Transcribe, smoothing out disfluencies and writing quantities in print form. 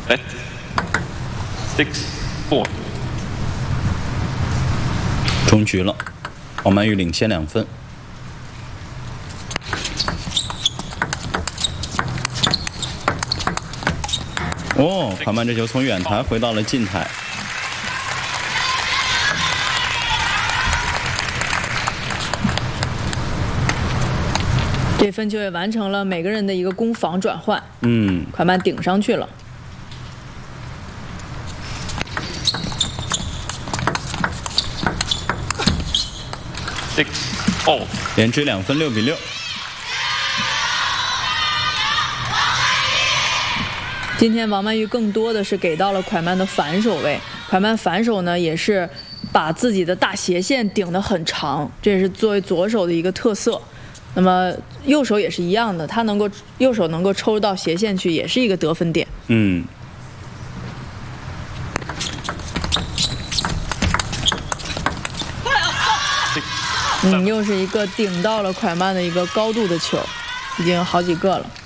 Bet 6-4。 终局了，王曼玉领先2分。哦，款曼这球从远台回到了近台。 这分球也完成了每个人的一个攻防转换。款曼顶上去了。 6-all。 连追2分，6比6。 今天王曼玉更多的是给到了款曼的反手位，款曼反手呢也是把自己的大斜线顶得很长，这也是作为左手的一个特色。那么右手也是一样的，他右手能够抽到斜线去，也是一个得分点。又是一个顶到了款曼的一个高度的球，已经有好几个了。